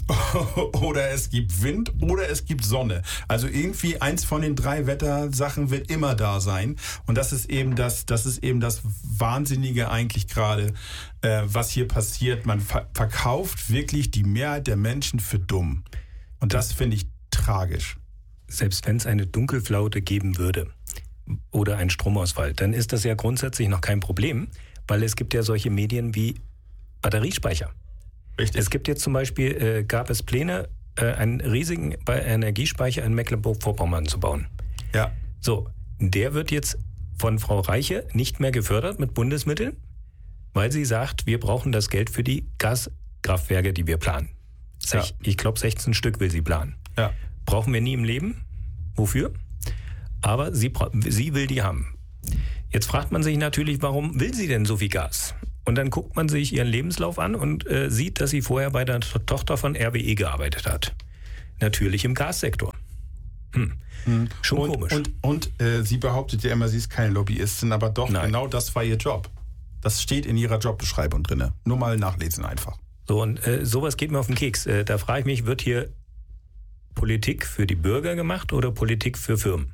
oder es gibt Wind oder es gibt Sonne. Also irgendwie eins von den drei Wettersachen wird immer da sein. Und das ist eben das, das ist eben das Wahnsinnige eigentlich gerade, äh, was hier passiert. Man ver- verkauft wirklich die Mehrheit der Menschen für dumm. Und das finde ich tragisch. Selbst wenn es eine Dunkelflaute geben würde oder einen Stromausfall, dann ist das ja grundsätzlich noch kein Problem, weil es gibt ja solche Medien wie Batteriespeicher. Richtig. Es gibt jetzt zum Beispiel, äh, gab es Pläne, äh, einen riesigen Energiespeicher in Mecklenburg-Vorpommern zu bauen. Ja. So, der wird jetzt von Frau Reiche nicht mehr gefördert mit Bundesmitteln, weil sie sagt, wir brauchen das Geld für die Gaskraftwerke, die wir planen. Ja. Ich, ich glaube, sechzehn Stück will sie planen. Ja. Brauchen wir nie im Leben. Wofür? Aber sie, sie will die haben. Jetzt fragt man sich natürlich, warum will sie denn so viel Gas? Und dann guckt man sich ihren Lebenslauf an und äh, sieht, dass sie vorher bei der to- Tochter von R W E gearbeitet hat. Natürlich im Gassektor. Hm. Hm. Schon und, komisch. Und, und äh, sie behauptet ja immer, sie ist keine Lobbyistin, aber doch, Nein. Genau das war ihr Job. Das steht in ihrer Jobbeschreibung drin. Nur mal nachlesen einfach. So, und äh, sowas geht mir auf den Keks. Äh, da frage ich mich, wird hier Politik für die Bürger gemacht oder Politik für Firmen?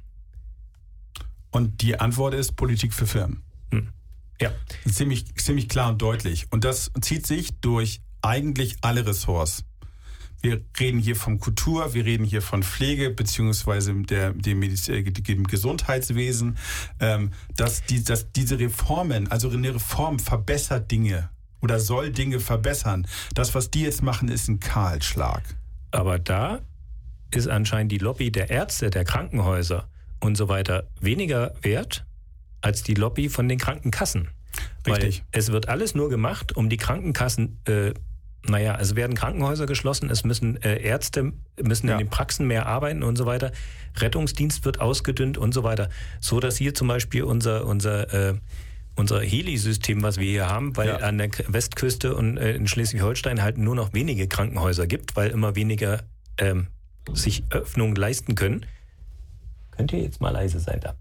Und die Antwort ist Politik für Firmen. Hm. Ja. Ziemlich, ziemlich klar und deutlich. Und das zieht sich durch eigentlich alle Ressorts. Wir reden hier von Kultur, wir reden hier von Pflege, beziehungsweise der, dem, Mediz- dem Gesundheitswesen. Ähm, dass, die, dass diese Reformen, also eine Reform verbessert Dinge oder soll Dinge verbessern. Das, was die jetzt machen, ist ein Kahlschlag. Aber da ist anscheinend die Lobby der Ärzte, der Krankenhäuser und so weiter weniger wert als die Lobby von den Krankenkassen. Richtig. Weil es wird alles nur gemacht, um die Krankenkassen, äh, naja, es werden Krankenhäuser geschlossen, es müssen äh, Ärzte, müssen ja. in den Praxen mehr arbeiten und so weiter. Rettungsdienst wird ausgedünnt und so weiter. So, dass hier zum Beispiel unser, unser, äh, unser Heli-System, was wir hier haben, weil ja. an der Westküste und äh, in Schleswig-Holstein halt nur noch wenige Krankenhäuser gibt, weil immer weniger ähm, sich Öffnungen leisten können. Könnt ihr jetzt mal leise sein da?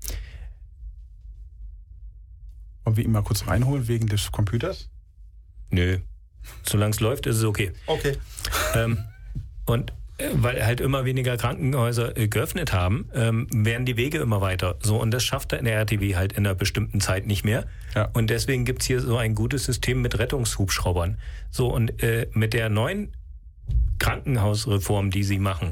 Wollen wir ihn mal kurz reinholen wegen des Computers? Nö. Solange es läuft, ist es okay. Okay. Ähm, und äh, weil halt immer weniger Krankenhäuser äh, geöffnet haben, ähm, werden die Wege immer weiter. So, und das schafft der R T W halt in einer bestimmten Zeit nicht mehr. Ja. Und deswegen gibt's hier so ein gutes System mit Rettungshubschraubern. So, und äh, mit der neuen Krankenhausreform, die sie machen,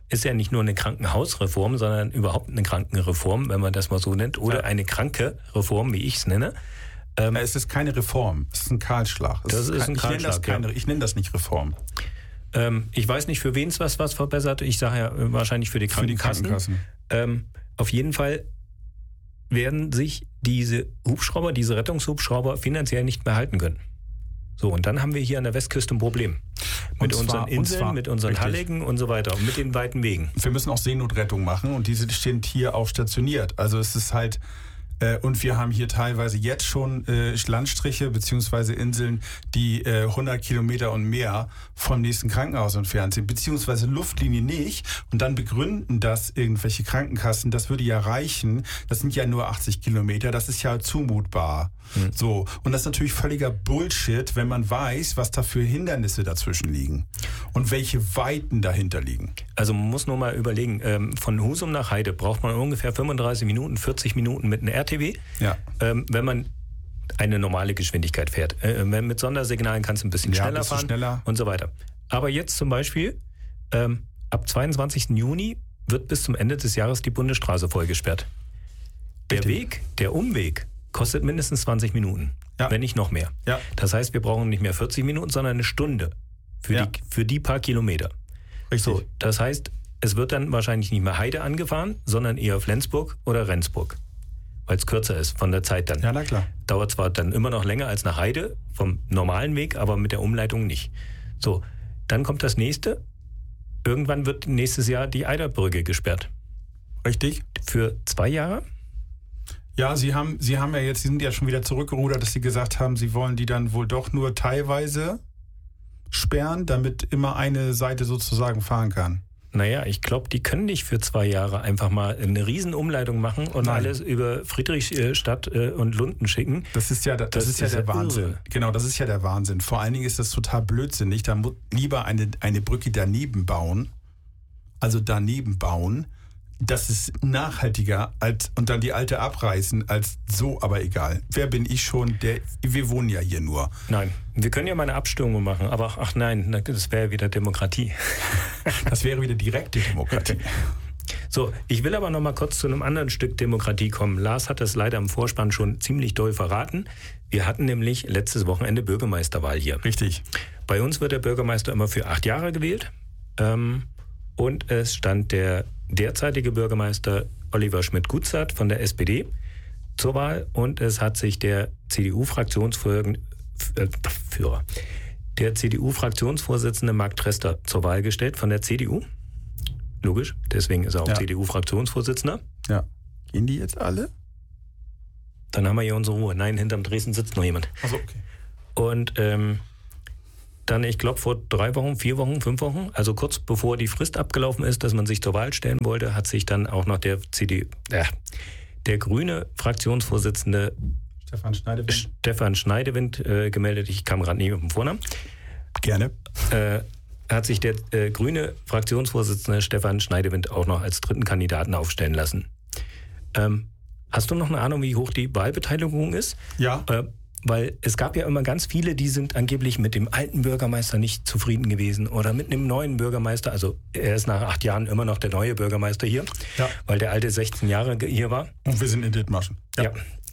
ist ja nicht nur eine Krankenhausreform, sondern überhaupt eine Krankenreform, wenn man das mal so nennt, oder ja. eine kranke Reform, wie ich es nenne. Ähm, es ist keine Reform, es ist ein Kahlschlag. Es das ist, ist ein ich Kahlschlag, nenne das keine, ja. Ich nenne das nicht Reform. Ähm, ich weiß nicht, für wen es was, was verbessert. Ich sage ja wahrscheinlich für die Krankenkassen. Für die Krankenkassen. Ähm, auf jeden Fall werden sich diese Hubschrauber, diese Rettungshubschrauber finanziell nicht mehr halten können. So, und dann haben wir hier an der Westküste ein Problem. Mit zwar, unseren Inseln, zwar, mit unseren richtig. Halligen und so weiter und mit den weiten Wegen. Wir müssen auch Seenotrettung machen und diese stehen hier auch stationiert. Also es ist halt, äh, und wir haben hier teilweise jetzt schon äh, Landstriche beziehungsweise Inseln, die äh, hundert Kilometer und mehr vom nächsten Krankenhaus entfernt sind, beziehungsweise Luftlinie nicht. Und dann begründen das irgendwelche Krankenkassen, das würde ja reichen. Das sind ja nur achtzig Kilometer, das ist ja zumutbar. Hm. So. Und das ist natürlich völliger Bullshit, wenn man weiß, was da für Hindernisse dazwischen liegen und welche Weiten dahinter liegen. Also man muss nur mal überlegen, ähm, von Husum nach Heide braucht man ungefähr fünfunddreißig Minuten, vierzig Minuten mit einem R T W, ja. ähm, wenn man eine normale Geschwindigkeit fährt. Äh, mit Sondersignalen kannst du ein bisschen ja, schneller bisschen fahren schneller. und so weiter. Aber jetzt zum Beispiel, ähm, ab zweiundzwanzigsten Juni wird bis zum Ende des Jahres die Bundesstraße voll gesperrt. Der Richtig. Weg, der Umweg, kostet mindestens zwanzig Minuten, ja. wenn nicht noch mehr. Ja. Das heißt, wir brauchen nicht mehr vierzig Minuten, sondern eine Stunde für, ja. die, für die paar Kilometer. Richtig. So, das heißt, es wird dann wahrscheinlich nicht mehr Heide angefahren, sondern eher Flensburg oder Rendsburg, weil es kürzer ist von der Zeit dann. Ja, na klar. Dauert zwar dann immer noch länger als nach Heide, vom normalen Weg, aber mit der Umleitung nicht. So, dann kommt das nächste. Irgendwann wird nächstes Jahr die Eiderbrücke gesperrt. Richtig. Für zwei Jahre? Ja, Sie haben, Sie haben ja jetzt, Sie sind ja schon wieder zurückgerudert, dass Sie gesagt haben, Sie wollen die dann wohl doch nur teilweise sperren, damit immer eine Seite sozusagen fahren kann. Naja, ich glaube, die können nicht für zwei Jahre einfach mal eine Riesenumleitung machen und Nein. alles über Friedrichstadt und Lunden schicken. Das ist ja, das, das ist ja ist der ja Wahnsinn. irre. Genau, das ist ja der Wahnsinn. Vor allen Dingen ist das total blödsinnig. Da muss lieber eine, eine Brücke daneben bauen, also daneben bauen. Das ist nachhaltiger als und dann die alte abreißen als so, aber egal. Wer bin ich schon? Der, wir wohnen ja hier nur. Nein, wir können ja mal eine Abstimmung machen, aber ach nein, das wäre ja wieder Demokratie. Das wäre wieder direkte Demokratie. So, ich will aber noch mal kurz zu einem anderen Stück Demokratie kommen. Lars hat das leider im Vorspann schon ziemlich doll verraten. Wir hatten nämlich letztes Wochenende Bürgermeisterwahl hier. Richtig. Bei uns wird der Bürgermeister immer für acht Jahre gewählt. Ähm, und es stand der derzeitige Bürgermeister Oliver Schmidt-Gutzert von der S P D zur Wahl und es hat sich der C D U-Fraktionsführer, äh, Führer, der C D U-Fraktionsvorsitzende Marc Trester zur Wahl gestellt von der C D U. Logisch, deswegen ist er auch ja. C D U-Fraktionsvorsitzender. Ja. Gehen die jetzt alle? Dann haben wir hier unsere Ruhe. Nein, hinterm Dresden sitzt noch jemand. Achso, okay. Und ähm, dann, ich glaube, vor drei Wochen, vier Wochen, fünf Wochen, also kurz bevor die Frist abgelaufen ist, dass man sich zur Wahl stellen wollte, hat sich dann auch noch der C D U, äh, der grüne Fraktionsvorsitzende Stefan Schneidewind, Stefan Schneidewind äh, gemeldet. Ich kam gerade nicht mit dem Vornamen. Gerne. Äh, hat sich der äh, grüne Fraktionsvorsitzende Stefan Schneidewind auch noch als dritten Kandidaten aufstellen lassen. Ähm, hast du noch eine Ahnung, wie hoch die Wahlbeteiligung ist? Ja. Äh, Weil es gab ja immer ganz viele, die sind angeblich mit dem alten Bürgermeister nicht zufrieden gewesen oder mit einem neuen Bürgermeister. Also er ist nach acht Jahren immer noch der neue Bürgermeister hier, ja. weil der alte sechzehn Jahre hier war. Und wir sind in Dithmarschen. Ja. ja.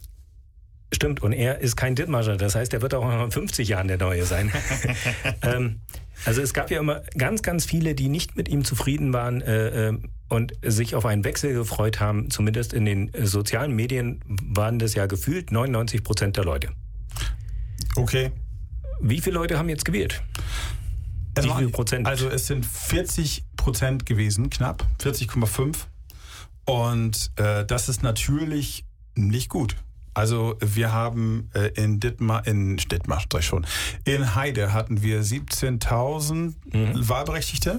Stimmt, und er ist kein Dithmarscher. Das heißt, er wird auch noch in fünfzig Jahren der Neue sein. ähm, also es gab ja immer ganz, ganz viele, die nicht mit ihm zufrieden waren äh, äh, und sich auf einen Wechsel gefreut haben. Zumindest in den äh, sozialen Medien waren das ja gefühlt neunundneunzig Prozent der Leute. Okay. Wie viele Leute haben jetzt gewählt? Wie viel Prozent? Also es sind vierzig Prozent gewesen, knapp, vierzig Komma fünf. Und äh, das ist natürlich nicht gut. Also wir haben äh, in Dithmar, in Dithmar, sag ich schon, in Heide hatten wir siebzehntausend mhm. Wahlberechtigte.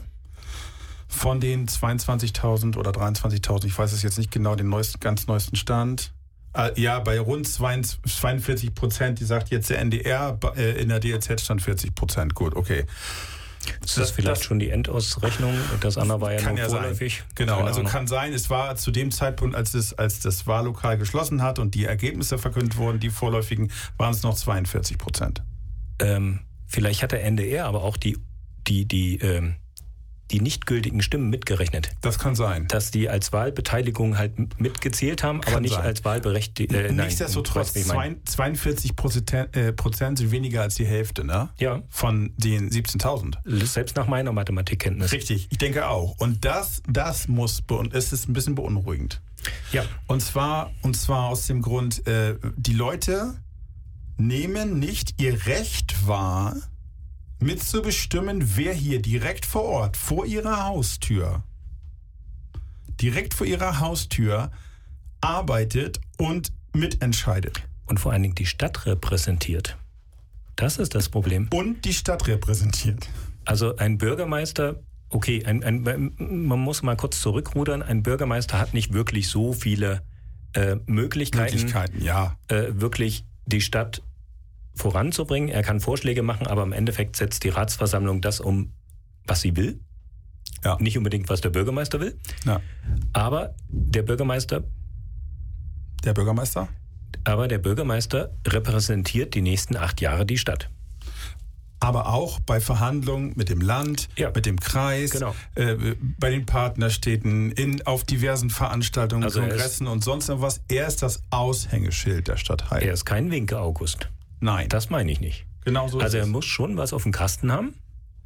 Von den zweiundzwanzigtausend oder dreiundzwanzigtausend, ich weiß es jetzt nicht genau, den neuesten, ganz neuesten Stand. Ja, bei rund zweiundvierzig Prozent, die sagt jetzt der N D R, in der D L Z stand vierzig Prozent. Gut, okay. Ist das vielleicht das schon die Endausrechnung? Das andere war ja kann nur ja vorläufig. Sein. Genau, Keine also Ahnung. Kann sein, es war zu dem Zeitpunkt, als, es, als das Wahllokal geschlossen hat und die Ergebnisse verkündet wurden, die vorläufigen, waren es noch zweiundvierzig Prozent. Ähm, vielleicht hat der N D R aber auch die, die, die, ähm, die nicht gültigen Stimmen mitgerechnet. Das kann sein. Dass die als Wahlbeteiligung halt mitgezählt haben, kann aber nicht sein. als Wahlberechtigte. Äh, Nichtsdestotrotz, zweiundvierzig Prozent, äh, Prozent sind weniger als die Hälfte, ne? Ja. Von den siebzehntausend. Selbst nach meiner Mathematikkenntnis. Richtig, ich denke auch. Und das, das muss, es ist ein bisschen beunruhigend. Ja. Und zwar, und zwar aus dem Grund, äh, die Leute nehmen nicht ihr Recht wahr, mitzubestimmen, wer hier direkt vor Ort, vor ihrer Haustür, direkt vor ihrer Haustür arbeitet und mitentscheidet. Und vor allen Dingen die Stadt repräsentiert. Das ist das Problem. Und die Stadt repräsentiert. Also ein Bürgermeister, okay, ein, ein, man muss mal kurz zurückrudern, ein Bürgermeister hat nicht wirklich so viele äh, Möglichkeiten, Möglichkeiten, ja. äh, wirklich die Stadt voranzubringen. Er kann Vorschläge machen, aber im Endeffekt setzt die Ratsversammlung das um, was sie will. Ja. Nicht unbedingt, was der Bürgermeister will. Ja. Aber der Bürgermeister, Der Bürgermeister? aber der Bürgermeister repräsentiert die nächsten acht Jahre die Stadt. Aber auch bei Verhandlungen mit dem Land, Ja. mit dem Kreis, Genau. äh, bei den Partnerstädten, in, auf diversen Veranstaltungen, Also er Kongressen und sonst irgendwas. Er ist das Aushängeschild der Stadt Heide. Er ist kein Winke August. Nein, Das meine ich nicht. genau so Also ist er es. muss schon was auf dem Kasten haben.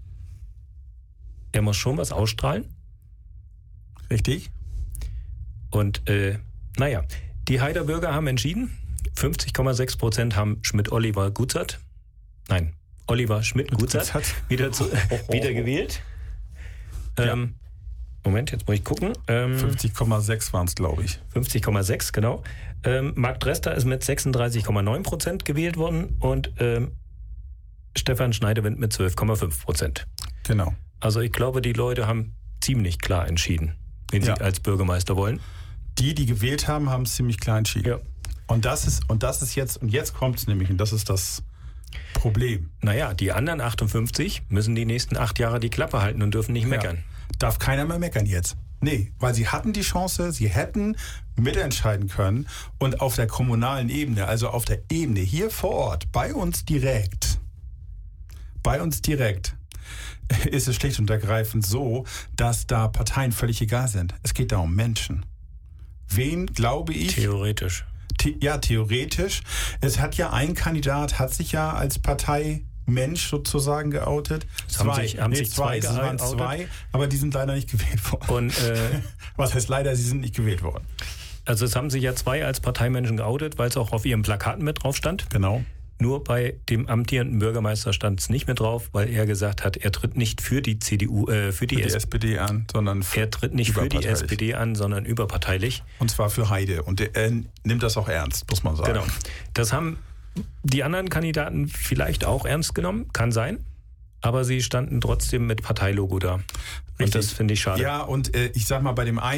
Er muss schon was ausstrahlen. Richtig? Und äh, naja, die Heider Bürger haben entschieden. fünfzig Komma sechs Prozent haben Schmidt-Oliver Gutzert. Nein, Oliver Schmidt-Gutzert Gutzert. wieder, zu, wieder gewählt. Ähm, Moment, jetzt muss ich gucken. Ähm, fünfzig Komma sechs waren es, glaube ich. fünfzig Komma sechs, genau. Ähm, Marc Drester ist mit sechsunddreißig Komma neun Prozent gewählt worden und ähm, Stefan Schneidewind mit zwölf Komma fünf Prozent. Genau. Also ich glaube, die Leute haben ziemlich klar entschieden, wen Ja. sie als Bürgermeister wollen. Die, die gewählt haben, haben es ziemlich klar entschieden. Ja. Und das ist, und das ist jetzt, und jetzt kommt es nämlich, und das ist das Problem. Naja, die anderen achtundfünfzig müssen die nächsten acht Jahre die Klappe halten und dürfen nicht meckern. Ja. Darf keiner mehr meckern jetzt. Nee, weil sie hatten die Chance, sie hätten mitentscheiden können und auf der kommunalen Ebene, also auf der Ebene hier vor Ort, bei uns direkt, bei uns direkt, ist es schlicht und ergreifend so, dass da Parteien völlig egal sind. Es geht da um Menschen. Wen, glaube ich... Theoretisch. The- ja, theoretisch. Es hat ja ein Kandidat, hat sich ja als Parteimensch sozusagen geoutet. Es haben sich- haben sich zwei es waren geoutet. zwei, aber die sind leider nicht gewählt worden. Und äh, Was heißt leider, sie sind nicht gewählt worden. also es haben sich ja zwei als Parteimenschen geoutet, weil es auch auf ihren Plakaten mit drauf stand. Genau. Nur bei dem amtierenden Bürgermeister stand es nicht mehr drauf, weil er gesagt hat, er tritt nicht für die C D U, äh, für die, Die S- S P D an, sondern für, er tritt nicht für die überparteilich. S P D an, sondern überparteilich. Und zwar für Heide. Und er nimmt das auch ernst, muss man sagen. Genau. Das haben die anderen Kandidaten vielleicht auch ernst genommen, kann sein. Aber sie standen trotzdem mit Parteilogo da. Und Richtig. das finde ich schade. Ja, und äh, ich sag mal, bei dem einen